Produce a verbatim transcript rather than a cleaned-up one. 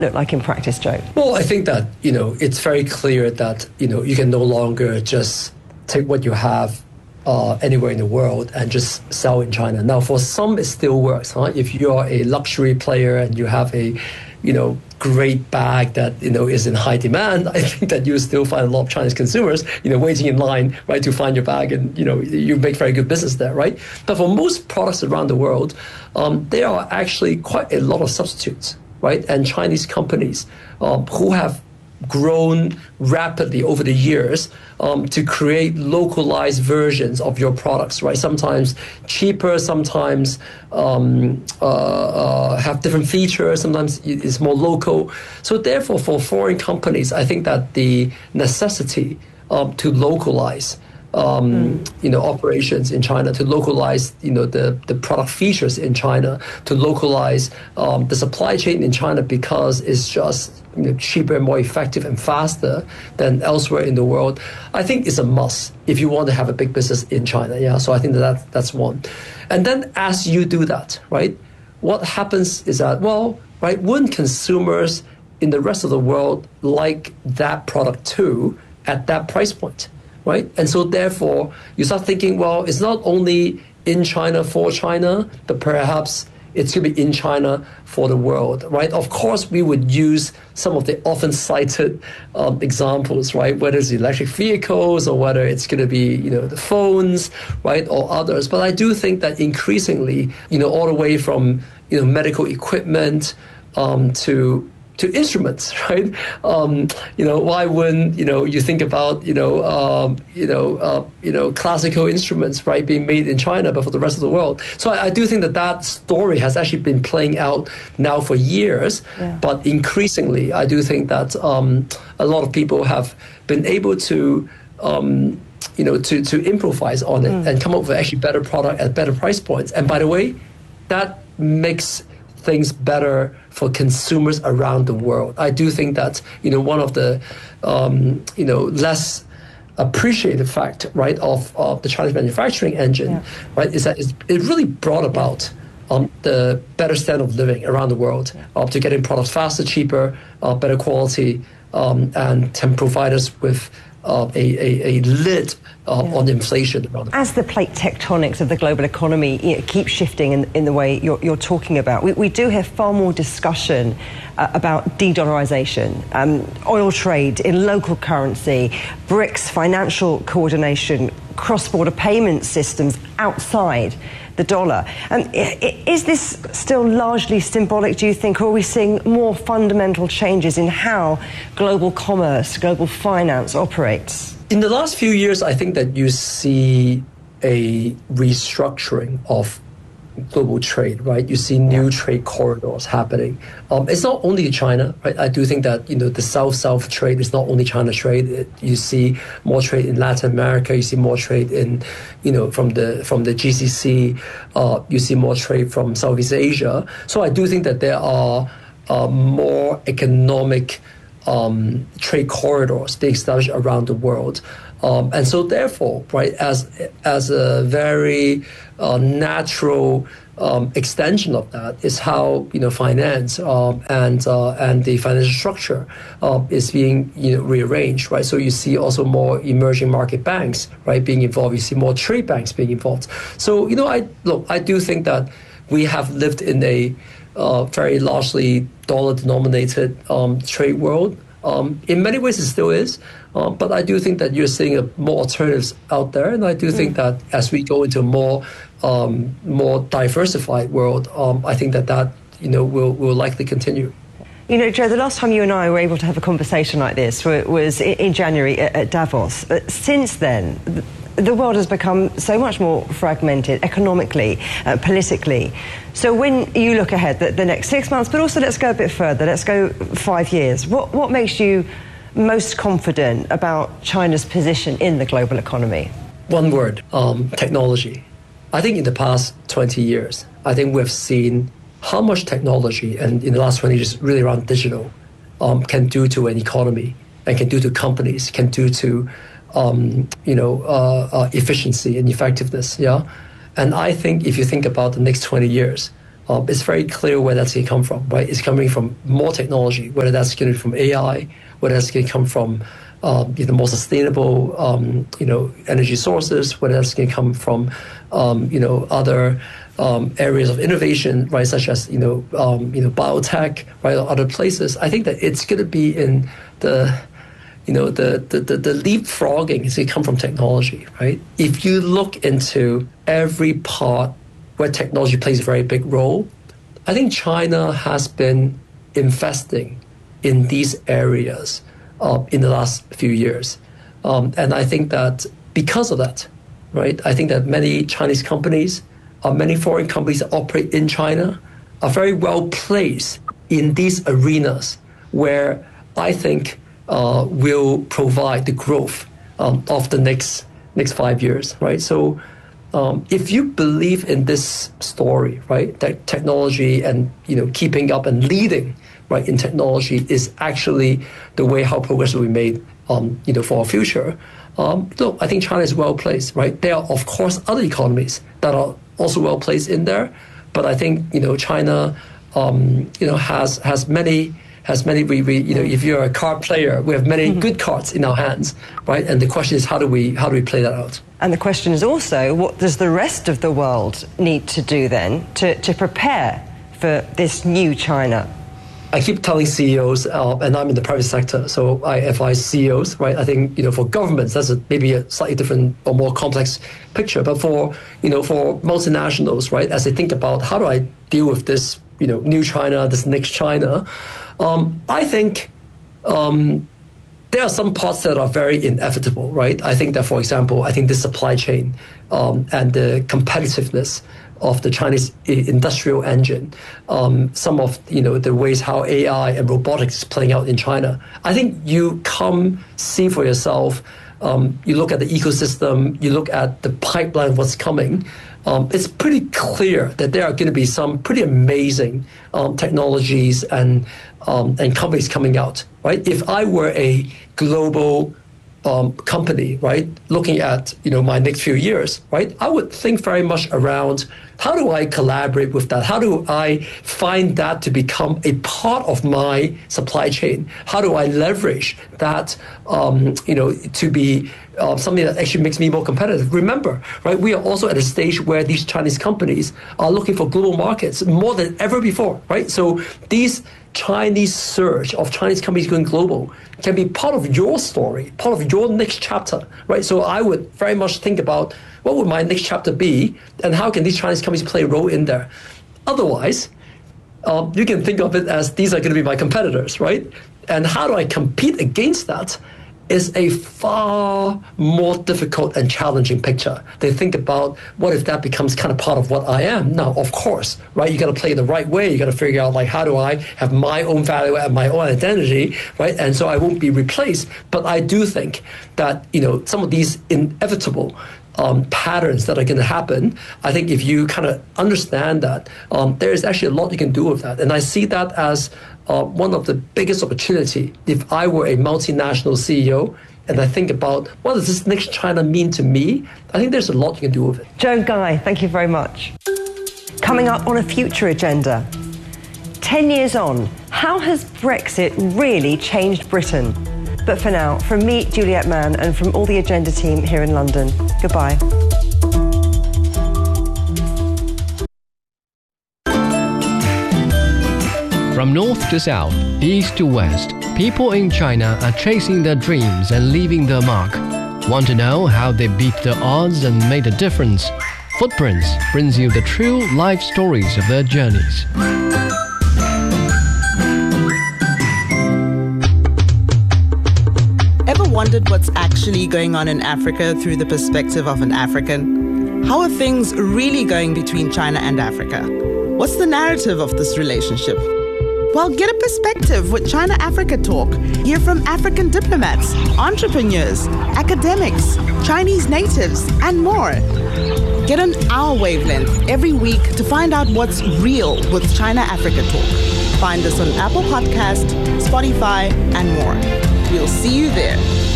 look like in practice, Joe? Well, I think that, you know, it's very clear that, you know, you can no longer just take what you have uh, anywhere in the world and just sell in China. Now, for some, it still works. Huh? If you are a luxury player and you have a, you know, great bag that, you know, is in high demand, I think that you still find a lot of Chinese consumers, you know, waiting in line, right, to find your bag, and, you know, you make very good business there, right? But for most products around the world, um, there are actually quite a lot of substitutes, right? And Chinese companies um, who have grown rapidly over the years um, to create localized versions of your products, right? Sometimes cheaper, sometimes um, uh, uh, have different features, sometimes it's more local. So therefore, for foreign companies, I think that the necessity um, to localize Um, mm. you know, operations in China, to localize, you know, the, the product features in China, to localize um, the supply chain in China, because it's just, you know, cheaper and more effective and faster than elsewhere in the world. I think it's a must if you want to have a big business in China. Yeah, so I think that, that that's one. And then as you do that, right, what happens is that, well, right, wouldn't consumers in the rest of the world like that product too at that price point? Right? And so therefore, you start thinking, well, it's not only in China for China, but perhaps it's going to be in China for the world, right? Of course, we would use some of the often cited um, examples, right? Whether it's electric vehicles or whether it's going to be, you know, the phones, right, or others. But I do think that increasingly, you know, all the way from, you know, medical equipment um, to to instruments, right? Um, you know, why wouldn't, you know, you think about, you know, um, you know, uh, you know, classical instruments, right, being made in China, but for the rest of the world. So I, I do think that that story has actually been playing out now for years, yeah. But increasingly, I do think that um, a lot of people have been able to, um, you know, to, to improvise on it mm. and come up with actually better product at better price points. And by the way, that makes things better for consumers around the world. I do think that, you know, one of the, um, you know, less appreciated fact, right, of, of the Chinese manufacturing engine, yeah. right, is that it really brought about um, the better standard of living around the world, yeah. uh, to getting products faster, cheaper, uh, better quality, um, and can provide us with Uh, a, a, a lid uh, yeah. on inflation. As the plate tectonics of the global economy, you know, keep shifting in, in the way you're, you're talking about, we, we do hear far more discussion uh, about de-dollarization, um, oil trade in local currency, BRICS financial coordination, cross-border payment systems outside the dollar. Um, is this still largely symbolic, do you think, or are we seeing more fundamental changes in how global commerce, global finance operates? In the last few years, I think that you see a restructuring of global trade, right? You see new yeah. trade corridors happening. Um, it's not only China, right? I do think that, you know, the South-South trade is not only China trade. It, you see more trade in Latin America. You see more trade in, you know, from the from the G C C. Uh, you see more trade from Southeast Asia. So I do think that there are uh, more economic um, trade corridors being established around the world. Um, and so therefore, right, as as a very uh, natural um, extension of that is how, you know, finance um, and uh, and the financial structure uh, is being, you know, rearranged, right? So you see also more emerging market banks, right, being involved. You see more trade banks being involved. So, you know, I look, I do think that we have lived in a uh, very largely dollar-denominated um, trade world. Um, in many ways, it still is, um, but I do think that you're seeing a, more alternatives out there, and I do mm. think that as we go into a more um, more diversified world, um, I think that that, you know, will will likely continue. You know, Joe, the last time you and I were able to have a conversation like this was in January at Davos. Since then, the world has become so much more fragmented economically, uh, politically. So when you look ahead, the, the next six months, but also let's go a bit further, let's go five years. What, what makes you most confident about China's position in the global economy? One word, um, technology. I think in the past twenty years, I think we've seen how much technology, and in the last twenty years, really around digital, um, can do to an economy and can do to companies, can do to Um, you know, uh, uh, efficiency and effectiveness, yeah? And I think if you think about the next twenty years, um, it's very clear where that's going to come from, right? It's coming from more technology, whether that's going to be from A I, whether that's going to come from um, you know, more sustainable um, you know, energy sources, whether that's going to come from um, you know, other um, areas of innovation, right, such as you know, um, you know, biotech, right, or other places. I think that it's going to be in the you know, the, the, the, the leapfrogging is going to come from technology, right? If you look into every part where technology plays a very big role, I think China has been investing in these areas uh, in the last few years. Um, and I think that because of that, right, I think that many Chinese companies, uh, many foreign companies that operate in China are very well placed in these arenas where I think Uh, will provide the growth um, of the next next five years, right? So, um, if you believe in this story, right, that technology and you know keeping up and leading, right, in technology is actually the way how progress will be made, um, you know, for our future. Um, look, I think China is well placed, right? There are of course other economies that are also well placed in there, but I think you know China, um, you know, has has many. Has many, we, we, you know, if you're a card player, we have many mm-hmm. good cards in our hands, right? And the question is, how do we, how do we play that out? And the question is also, what does the rest of the world need to do then to, to prepare for this new China? I keep telling C E Os, uh, and I'm in the private sector, so I advise C E Os, right? I think, you know, for governments, that's a, maybe a slightly different or more complex picture. But for, you know, for multinationals, right, as they think about how do I deal with this, you know, new China, this next China, Um, I think um, there are some parts that are very inevitable, right? I think that, for example, I think the supply chain um, and the competitiveness of the Chinese industrial engine, um, some of you know the ways how A I and robotics is playing out in China. I think you come see for yourself. Um, you look at the ecosystem. You look at the pipeline of what's coming. Um, it's pretty clear that there are going to be some pretty amazing um, technologies and um, and companies coming out, right? If I were a global um, company, right, looking at you know my next few years, right, I would think very much around how do I collaborate with that? How do I find that to become a part of my supply chain? How do I leverage that, um, you know, to be uh, something that actually makes me more competitive? Remember, right, we are also at a stage where these Chinese companies are looking for global markets more than ever before, right? So these Chinese surge of Chinese companies going global can be part of your story, part of your next chapter, right? So I would very much think about what would my next chapter be, and how can these Chinese companies play a role in there? Otherwise, um, you can think of it as these are going to be my competitors, right? And how do I compete against that is a far more difficult and challenging picture. They think about what if that becomes kind of part of what I am. Now, of course, right, you got to play the right way. You got to figure out like, how do I have my own value and my own identity, right? And so I won't be replaced. But I do think that, you know, some of these inevitable Um, patterns that are going to happen, I think if you kind of understand that, um, there is actually a lot you can do with that. And I see that as uh, one of the biggest opportunity. If I were a multinational C E O and I think about what does this next China mean to me, I think there's a lot you can do with it. Joe Guy, thank you very much. Coming up on a future agenda, ten years on, how has Brexit really changed Britain? But for now, from me, Juliet Mann, and from all the Agenda team here in London, goodbye. From north to south, east to west, people in China are chasing their dreams and leaving their mark. Want to know how they beat the odds and made a difference? Footprints brings you the true life stories of their journeys. Wondered what's actually going on in Africa through the perspective of an African? How are things really going between China and Africa? What's the narrative of this relationship? Well, get a perspective with China Africa Talk. Hear from African diplomats, entrepreneurs, academics, Chinese natives, and more. Get on our wavelength every week to find out what's real with China Africa Talk. Find us on Apple Podcast, Spotify, and more. We'll see you there.